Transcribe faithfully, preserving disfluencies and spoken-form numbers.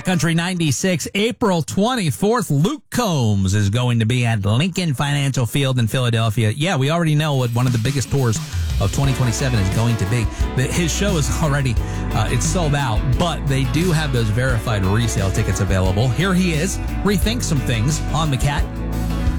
Backcountry ninety-six, April twenty-fourth. Luke Combs is going to be at Lincoln Financial Field in Philadelphia. Yeah, we already know what one of the biggest tours of twenty twenty-seven is going to be. His show is already, uh, it's sold out, but they do have those verified resale tickets available. Here he is, rethink some things on the Cat